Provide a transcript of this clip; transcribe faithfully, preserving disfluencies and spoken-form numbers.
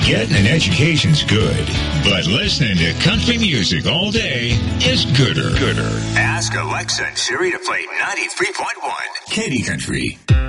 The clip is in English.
Getting an education's good, but listening to country music all day is gooder. Gooder. Ask Alexa and Siri to play ninety-three point one Katy Country.